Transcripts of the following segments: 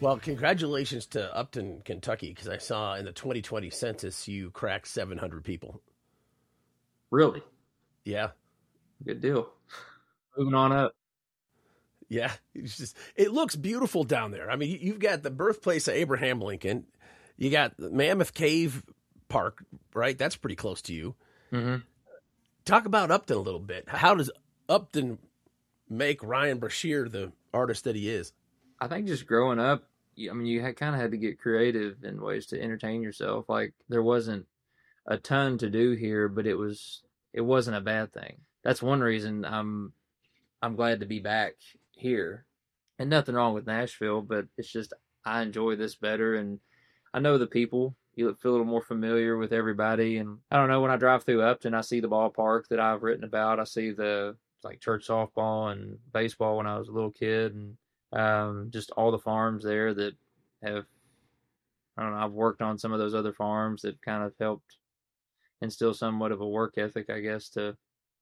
Well, congratulations to Upton, Kentucky, because I saw in the 2020 census you cracked 700 people. Really? Yeah. Good deal. Moving on up. Yeah. It looks beautiful down there. I mean, you've got the birthplace of Abraham Lincoln. You got the Mammoth Cave Park, right? That's pretty close to you. Mm-hmm. Talk about Upton a little bit. How does Upton make Ryan Brashear the artist that he is? I think just growing up, I mean, you kind of had to get creative in ways to entertain yourself. Like there wasn't a ton to do here, but it wasn't a bad thing. That's one reason I'm glad to be back here. And nothing wrong with Nashville, but it's just I enjoy this better, and I know the people. You feel a little more familiar with everybody, and I don't know, when I drive through Upton, I see the ballpark that I've written about. I see the like church softball and baseball when I was a little kid, and just all the farms there that have, I don't know, I've worked on some of those other farms that kind of helped instill somewhat of a work ethic, I guess, to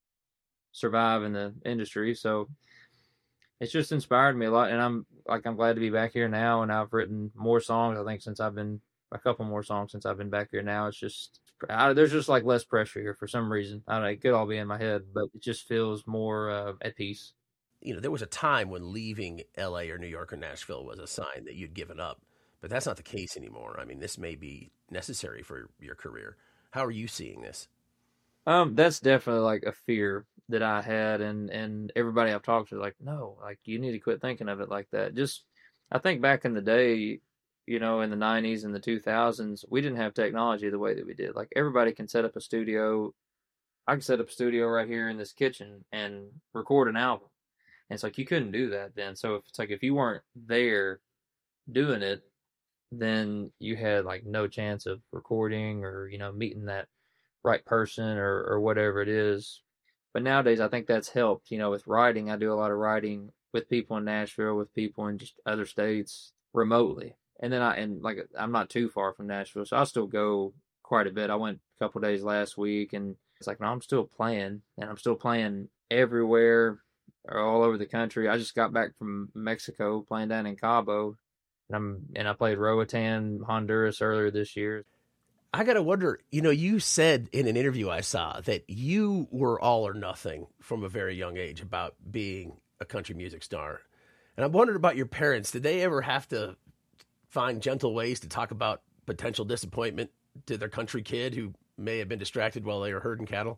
survive in the industry. So it's just inspired me a lot, and I'm glad to be back here now, and I've written more songs, I think, a couple more songs since I've been back here now. It's just, there's just like less pressure here for some reason. I don't know, it could all be in my head, but it just feels more at peace. You know, there was a time when leaving LA or New York or Nashville was a sign that you'd given up, but that's not the case anymore. I mean, this may be necessary for your career. How are you seeing this? That's definitely like a fear that I had, and everybody I've talked to is like, no, like you need to quit thinking of it like that. Just, I think back in the day, you know, in the 90s and the 2000s, we didn't have technology the way that we did. Like everybody can set up a studio. I can set up a studio right here in this kitchen and record an album. And it's like you couldn't do that then. So if it's like if you weren't there doing it, then you had like no chance of recording or, you know, meeting that right person or whatever it is. But nowadays, I think that's helped. You know, with writing, I do a lot of writing with people in Nashville, with people in just other states remotely. And then I'm not too far from Nashville, so I still go quite a bit. I went a couple of days last week, and it's like, no, I'm still playing, and I'm still playing everywhere, or all over the country. I just got back from Mexico playing down in Cabo, and I played Roatan, Honduras earlier this year. I got to wonder, you know, you said in an interview I saw that you were all or nothing from a very young age about being a country music star. And I'm wondering about your parents. Did they ever have to find gentle ways to talk about potential disappointment to their country kid who may have been distracted while they were herding cattle?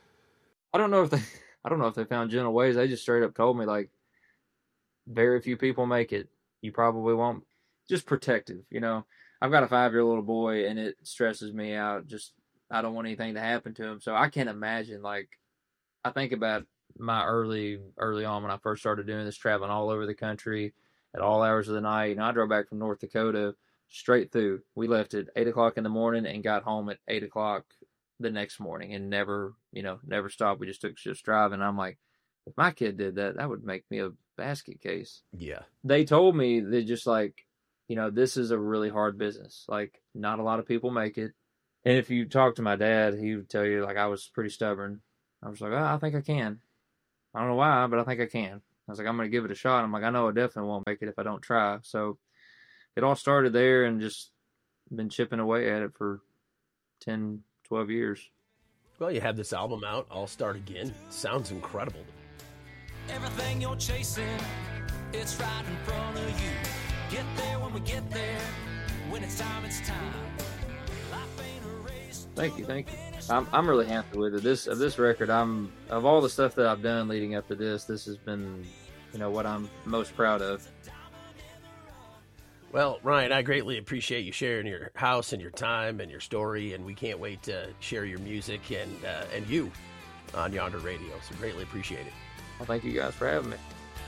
I don't know if they found gentle ways. They just straight up told me, like, very few people make it. You probably won't. Just protective, you know. I've got a 5-year-old little boy, and it stresses me out. Just, I don't want anything to happen to him. So I can't imagine, like, I think about my early on when I first started doing this, traveling all over the country at all hours of the night. You know, I drove back from North Dakota straight through. We left at 8 o'clock in the morning and got home at 8 o'clock the next morning and never stopped. We just took shifts driving. I'm like, if my kid did that, that would make me a basket case. Yeah. They told me that just like, you know, this is a really hard business. Like, not a lot of people make it. And if you talk to my dad, he would tell you, like, I was pretty stubborn. I was like, oh, I think I can. I don't know why, but I think I can. I was like, I'm going to give it a shot. I'm like, I know I definitely won't make it if I don't try. So it all started there and just been chipping away at it for 10, 12 years. Well, you have this album out, I'll Start Again. Sounds incredible. Everything you're chasing, it's right in front of you. Get there when we get there. When it's time, it's time. Life ain't a race. Thank you. I'm really happy with it. This record, of all the stuff that I've done leading up to this has been, you know, what I'm most proud of. Well, Ryan, I greatly appreciate you sharing your house and your time and your story, and we can't wait to share your music and you on Yonder Radio. So greatly appreciate it. Well, thank you guys for having me.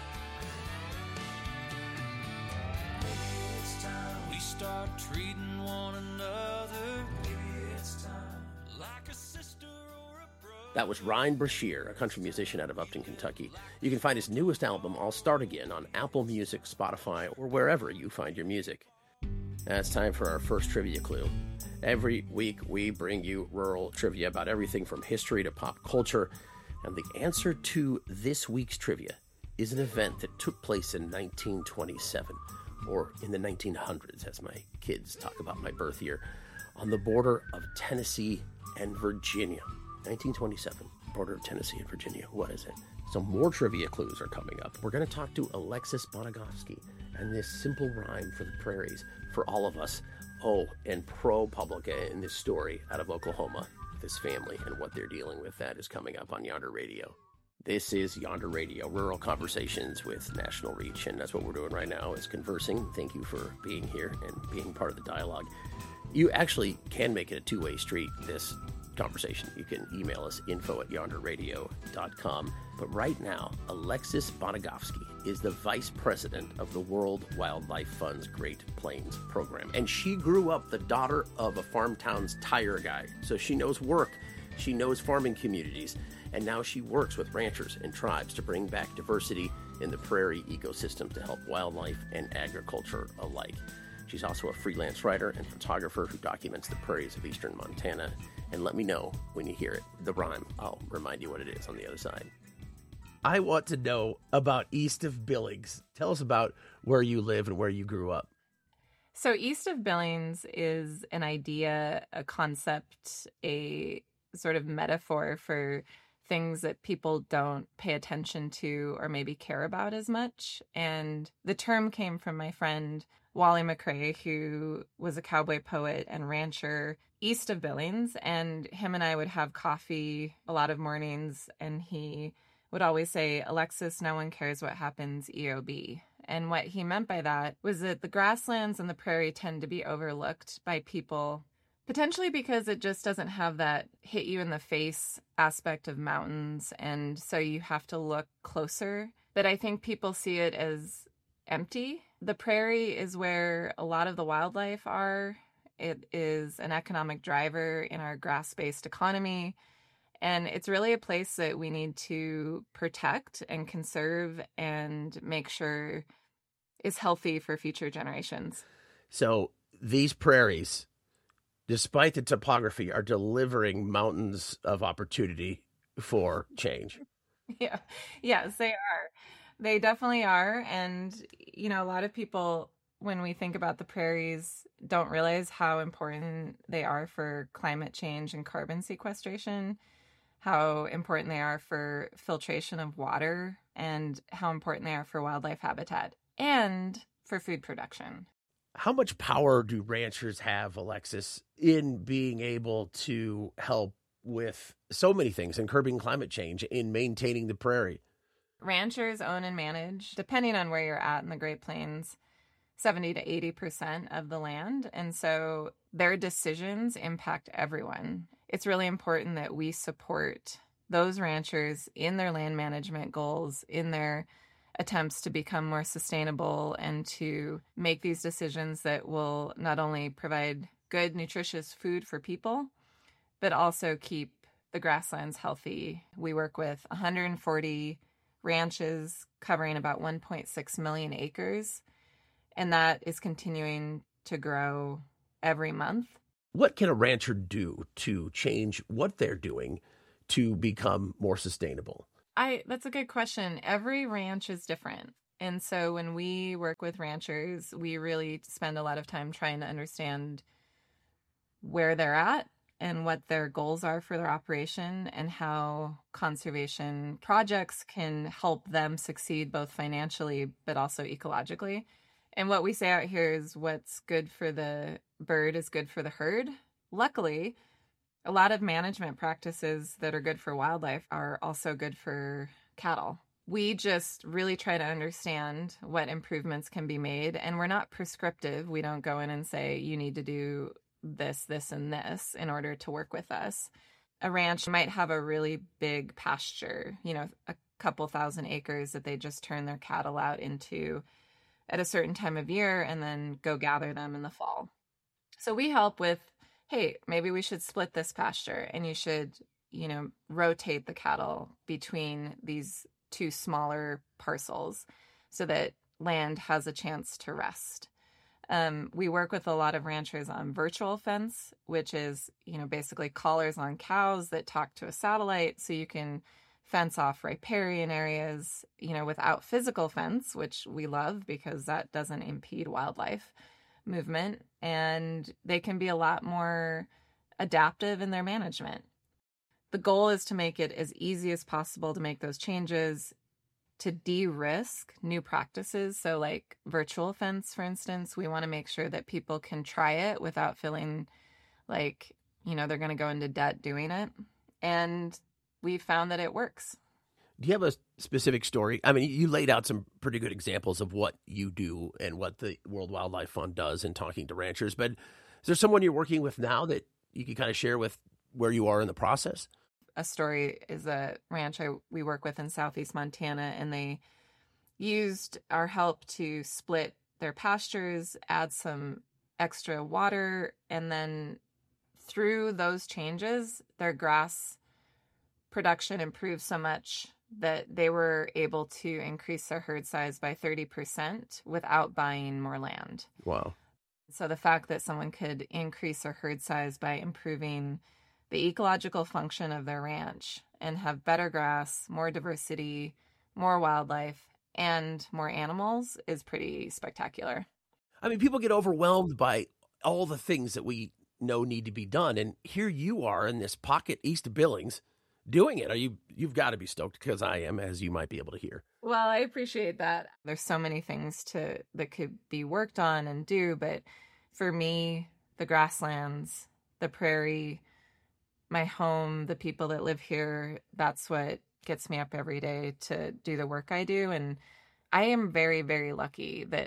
We start treating one another. Maybe it's time, like a sister or a brother. That was Ryan Brashear, a country musician out of Upton, Kentucky. You can find his newest album, I'll Start Again, on Apple Music, Spotify, or wherever you find your music. Now it's time for our first trivia clue. Every week we bring you rural trivia about everything from history to pop culture. And the answer to this week's trivia is an event that took place in 1927. or in the 1900s, as my kids talk about my birth year, on the border of Tennessee and Virginia. 1927, border of Tennessee and Virginia. What is it? So more trivia clues are coming up. We're going to talk to Alexis Bonagofsky and this simple rhyme for the prairies for all of us. Oh, and ProPublica in this story out of Oklahoma, this family and what they're dealing with. That is coming up on Yonder Radio. This is Yonder Radio, rural conversations with national reach, and that's what we're doing right now is conversing. Thank you for being here and being part of the dialogue. You actually can make it a two-way street, this conversation. You can email us, info@yonderradio.com. But right now, Alexis Bonagofsky is the vice president of the World Wildlife Fund's Great Plains program. And she grew up the daughter of a farm town's tire guy. So she knows work, she knows farming communities, and now she works with ranchers and tribes to bring back diversity in the prairie ecosystem to help wildlife and agriculture alike. She's also a freelance writer and photographer who documents the prairies of eastern Montana. And let me know when you hear it, the rhyme. I'll remind you what it is on the other side. I want to know about East of Billings. Tell us about where you live and where you grew up. So East of Billings is an idea, a concept, a sort of metaphor for things that people don't pay attention to or maybe care about as much. And the term came from my friend Wally McRae, who was a cowboy poet and rancher east of Billings. And him and I would have coffee a lot of mornings, and he would always say, Alexis, no one cares what happens EOB. And what he meant by that was that the grasslands and the prairie tend to be overlooked by people, potentially because it just doesn't have that hit you in the face aspect of mountains. And so you have to look closer. But I think people see it as empty. The prairie is where a lot of the wildlife are. It is an economic driver in our grass-based economy. And it's really a place that we need to protect and conserve and make sure is healthy for future generations. So these prairies, despite the topography, are delivering mountains of opportunity for change. Yeah. Yes, they are. They definitely are. And, you know, a lot of people, when we think about the prairies, don't realize how important they are for climate change and carbon sequestration, how important they are for filtration of water, and how important they are for wildlife habitat and for food production. How much power do ranchers have, Alexis, in being able to help with so many things, in curbing climate change, in maintaining the prairie? Ranchers own and manage, depending on where you're at in the Great Plains, 70 to 80% of the land. And so their decisions impact everyone. It's really important that we support those ranchers in their land management goals, in their attempts to become more sustainable and to make these decisions that will not only provide good, nutritious food for people, but also keep the grasslands healthy. We work with 140 ranches covering about 1.6 million acres, and that is continuing to grow every month. What can a rancher do to change what they're doing to become more sustainable? That's a good question. Every ranch is different. And so when we work with ranchers, we really spend a lot of time trying to understand where they're at and what their goals are for their operation and how conservation projects can help them succeed both financially but also ecologically. And what we say out here is what's good for the bird is good for the herd. Luckily, a lot of management practices that are good for wildlife are also good for cattle. We just really try to understand what improvements can be made, and we're not prescriptive. We don't go in and say, you need to do this, this, and this in order to work with us. A ranch might have a really big pasture, a couple thousand acres that they just turn their cattle out into at a certain time of year and then go gather them in the fall. So we help with, hey, maybe we should split this pasture and you should, rotate the cattle between these two smaller parcels so that land has a chance to rest. We work with a lot of ranchers on virtual fence, which is, basically collars on cows that talk to a satellite so you can fence off riparian areas, without physical fence, which we love because that doesn't impede wildlife movement. And they can be a lot more adaptive in their management. The goal is to make it as easy as possible to make those changes, to de-risk new practices. So like virtual fence, for instance, we want to make sure that people can try it without feeling like, they're going to go into debt doing it. And we found that it works. Do you have a specific story? I mean, you laid out some pretty good examples of what you do and what the World Wildlife Fund does in talking to ranchers. But is there someone you're working with now that you can kind of share with where you are in the process? A story is a ranch we work with in southeast Montana, and they used our help to split their pastures, add some extra water, and then through those changes, their grass production improved so much that they were able to increase their herd size by 30% without buying more land. Wow. So the fact that someone could increase their herd size by improving the ecological function of their ranch and have better grass, more diversity, more wildlife, and more animals is pretty spectacular. I mean, people get overwhelmed by all the things that we know need to be done. And here you are in this pocket east of Billings doing it. You've got to be stoked, because I am, as you might be able to hear. Well, I appreciate that. There's so many things that could be worked on and do, but for me, the grasslands, the prairie, my home, the people that live here, that's what gets me up every day to do the work I do. And I am very, very lucky that,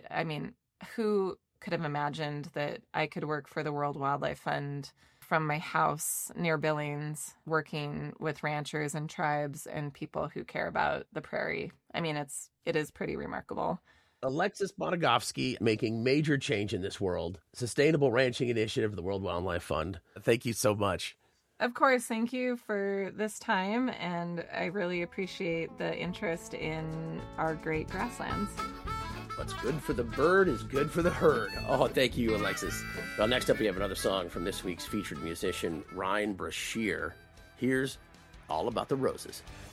who could have imagined that I could work for the World Wildlife Fund from my house near Billings, working with ranchers and tribes and people who care about the prairie. It is pretty remarkable. Alexis Bonagovsky making major change in this world. Sustainable Ranching Initiative of the World Wildlife Fund. Thank you so much. Of course, thank you for this time, and I really appreciate the interest in our great grasslands. What's good for the bird is good for the herd. Oh, thank you, Alexis. Well, next up, we have another song from this week's featured musician, Ryan Brashear. Here's All About the Roses.